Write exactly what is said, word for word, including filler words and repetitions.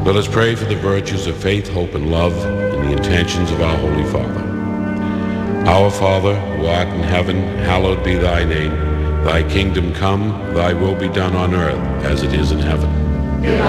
Let us pray for the virtues of faith, hope, and love in the intentions of our Holy Father. Our Father, who art in heaven, hallowed be thy name. Thy kingdom come, thy will be done on earth as it is in heaven.